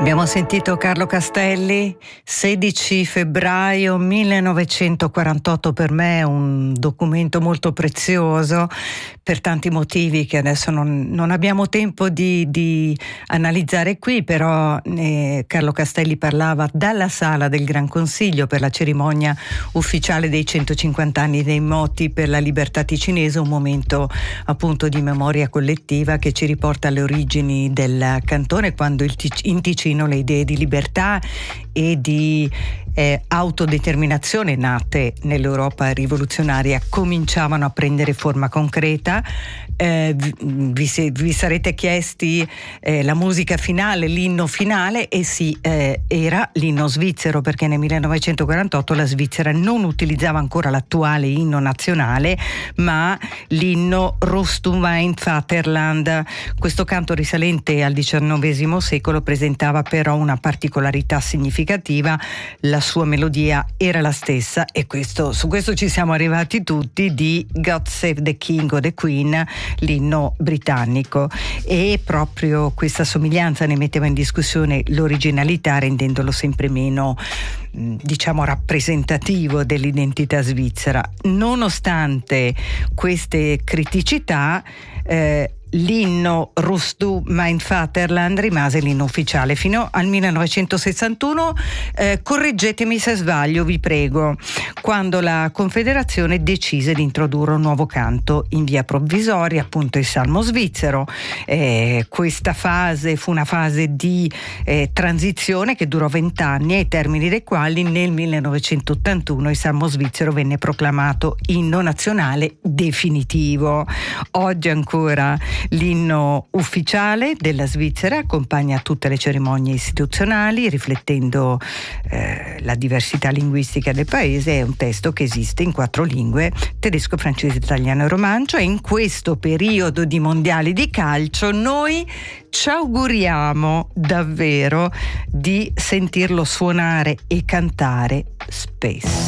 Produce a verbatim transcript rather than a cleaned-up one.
Abbiamo sentito Carlo Castelli, sedici febbraio millenovecentoquarantotto, per me è un documento molto prezioso per tanti motivi che adesso non, non abbiamo tempo di, di analizzare qui, però eh, Carlo Castelli parlava dalla sala del Gran Consiglio per la cerimonia ufficiale dei centocinquanta anni dei moti per la libertà ticinese, un momento appunto di memoria collettiva che ci riporta alle origini del cantone, quando il Tic- in Ticino le idee di libertà e di eh, autodeterminazione nate nell'Europa rivoluzionaria cominciavano a prendere forma concreta. Eh, vi, se, vi sarete chiesti eh, la musica finale, l'inno finale, e sì, eh, era l'inno svizzero, perché nel millenovecentoquarantotto la Svizzera non utilizzava ancora l'attuale inno nazionale, ma l'inno Rustum mein Vaterland. Questo canto risalente al diciannovesimo secolo presentava però una particolarità significativa: la sua melodia era la stessa, e questo, su questo ci siamo arrivati tutti, di God Save the King o the Queen, l'inno britannico, e proprio questa somiglianza ne metteva in discussione l'originalità, rendendolo sempre meno, diciamo, rappresentativo dell'identità svizzera. Nonostante queste criticità, eh, l'inno Rustum mein Vaterland rimase l'inno ufficiale fino al millenovecentosessantuno, eh, correggetemi se sbaglio, vi prego, quando la Confederazione decise di introdurre un nuovo canto in via provvisoria, appunto il Salmo svizzero. Eh, questa fase fu una fase di eh, transizione che durò vent'anni, ai termini dei quali nel millenovecentottantuno il Salmo svizzero venne proclamato inno nazionale definitivo. Oggi ancora l'inno ufficiale della Svizzera accompagna tutte le cerimonie istituzionali, riflettendo eh, la diversità linguistica del paese. È un testo che esiste in quattro lingue: tedesco, francese, italiano e romancio, e in questo periodo di mondiali di calcio noi ci auguriamo davvero di sentirlo suonare e cantare spesso.